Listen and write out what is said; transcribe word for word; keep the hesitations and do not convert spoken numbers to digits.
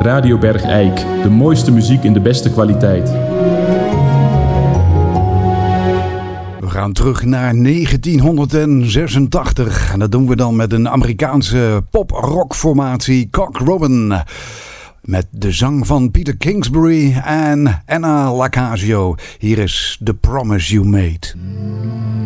Radio Bergijk. De mooiste muziek in de beste kwaliteit. We gaan terug naar negentienhonderdzesentachtig. En dat doen we dan met een Amerikaanse pop-rock-formatie, Cock Robin. Met de zang van Peter Kingsbury en Anna Lacasio. Hier is The Promise You Made.